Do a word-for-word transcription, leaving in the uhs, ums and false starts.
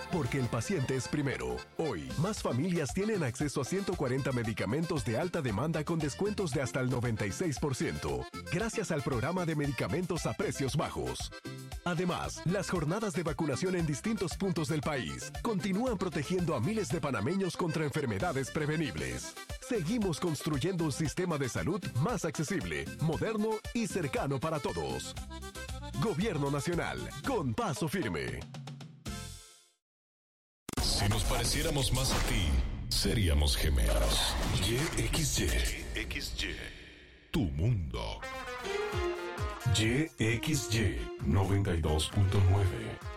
Porque el paciente es primero. Hoy, más familias tienen acceso a ciento cuarenta medicamentos de alta demanda con descuentos de hasta el noventa y seis por ciento, gracias al programa de medicamentos a precios bajos. Además, las jornadas de vacunación en distintos puntos del país continúan protegiendo a miles de panameños contra enfermedades prevenibles. Seguimos construyendo un sistema de salud más accesible, moderno y cercano para todos. Gobierno Nacional, con paso firme. Si nos pareciéramos más a ti, seríamos gemelos. Y X Y. X Y. Tu mundo. Y X Y noventa y dos punto nueve.